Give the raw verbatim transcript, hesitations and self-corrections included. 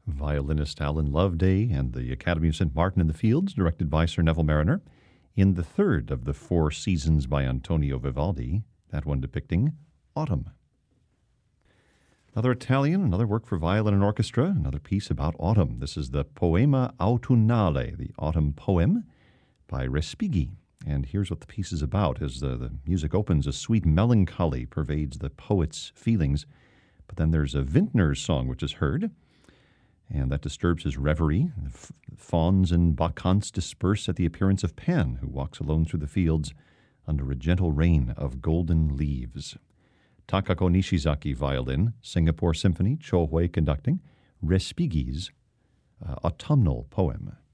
violinist Alan Loveday and the Academy of Saint Martin in the Fields, directed by Sir Neville Mariner, in the third of the four seasons by Antonio Vivaldi, that one depicting autumn. Another Italian, another work for violin and orchestra, another piece about autumn. This is the Poema Autunnale, the autumn poem by Respighi. And here's what the piece is about. As the, the music opens, a sweet melancholy pervades the poet's feelings. But then there's a vintner's song which is heard, and that disturbs his reverie. F- fauns and bacchantes disperse at the appearance of Pan, who walks alone through the fields under a gentle rain of golden leaves. Takako Nishizaki, violin, Singapore Symphony, Cho Hui conducting, Respighi's uh, autumnal poem.